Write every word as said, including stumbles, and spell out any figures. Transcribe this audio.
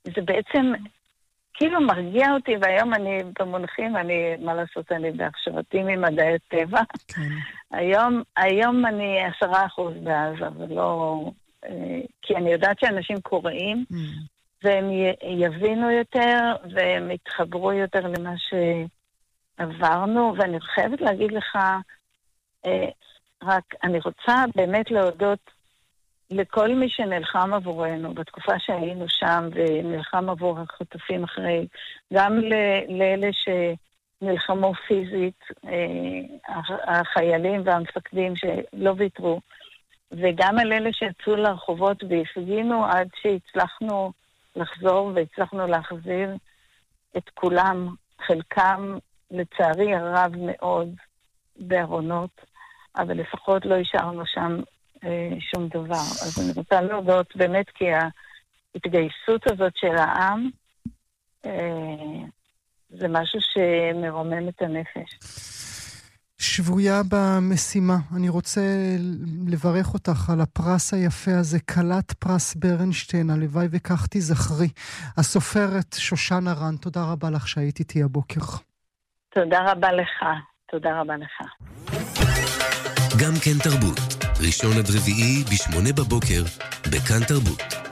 זה בעצם כאילו מרגיע אותי, והיום אני במונחים, אני, מה לעשות, אני בהכשרתי ממדעי הטבע. כן. היום, היום אני עשרה אחוז בעזה, ולא... כי אני יודעת שאנשים קוראים, mm. והם יבינו יותר, והם יתחברו יותר למה שעברנו, ואני חייבת להגיד לך, רק אני רוצה באמת להודות לכל מי שנלחם עבורנו, בתקופה שהיינו שם, ונלחם עבור החטופים אחרי, גם לאלה שנלחמו פיזית, החיילים והמפקדים שלא ויתרו, וגם על אלה שיצאו לרחובות והפגינו עד שהצלחנו לחזור והצלחנו להחזיר את כולם, חלקם לצערי הרב מאוד בארונות, אבל לפחות לא השארנו שם אה, שום דבר. אז אני רוצה להודות באמת כי ההתגייסות הזאת של העם אה, זה משהו שמרומם את הנפש. שבויה במשימה. אני רוצה לברך אותך על הפרס היפה הזה, קלת פרס ברנשטיין, הלוואי וכך תזכרי. הסופרת שושן הרן, תודה רבה לך שהיית איתי הבוקר. תודה רבה לך, תודה רבה לך. גם כן תרבות, ראשון עד רביעי בשמונה בבוקר, בכאן תרבות.